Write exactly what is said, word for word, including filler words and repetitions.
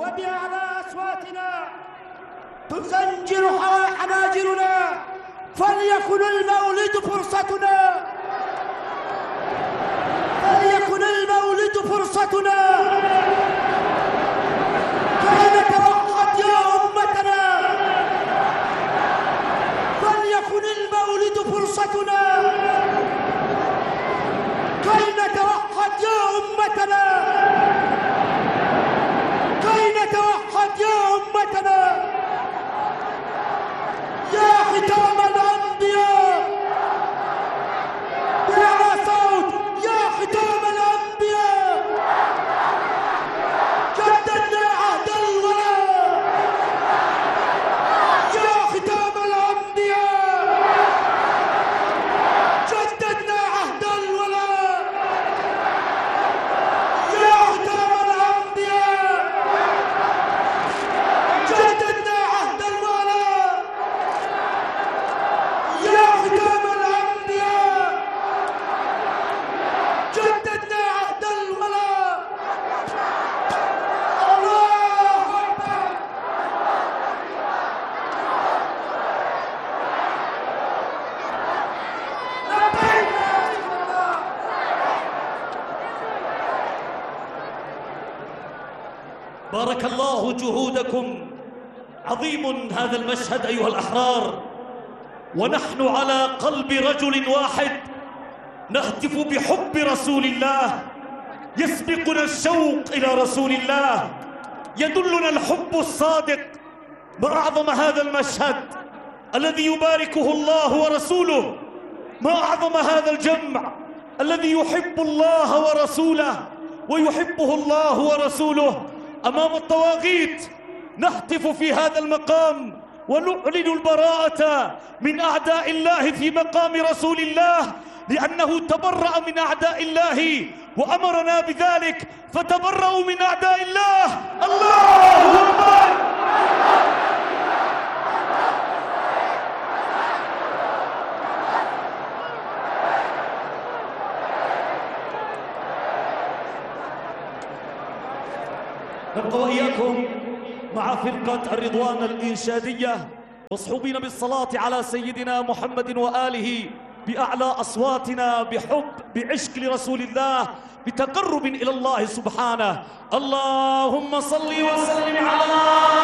وبأعلى أصواتنا تزنجر حناجرنا، فليكن المولد فرصتنا، فليكن المولد فرصتنا كي نتوحد يا أمتنا، فليكن المولد فرصتنا كي نتوحد يا أمتنا، كي نتوحد يا أمتنا. يا ختام الأنبياء بأعلى صوت، يا ختام الأنبياء جددنا عهد الولاء، يا ختام الأنبياء جددنا عهد الولاء، يا ختام الأنبياء جددنا عهد الولاء، يا ختام الأنبياء جددنا عهد الولاء. الله أكبر. لبيك يا رسول الله. بارك الله جهودكم، عظيم هذا المشهد أيها الأحرار، ونحن على قلب رجل واحد نهتف بحب رسول الله. يسبقنا الشوق إلى رسول الله، يدلنا الحب الصادق. ما أعظم هذا المشهد الذي يباركه الله ورسوله، ما أعظم هذا الجمع الذي يحب الله ورسوله ويحبه الله ورسوله. أمام الطواغيت نهتف في هذا المقام ونعلن البراءة من أعداء الله في مقام رسول الله، لأنه تبرأ من أعداء الله وأمرنا بذلك، فتبرأوا من أعداء الله. الله أكبر. نبقى وإياكم مع فرقة الرضوان الإنشادية مصحوبين بالصلاة على سيدنا محمد وآله بأعلى أصواتنا، بحب بعشق لرسول الله، بتقرب إلى الله سبحانه. اللهم صل وسلم على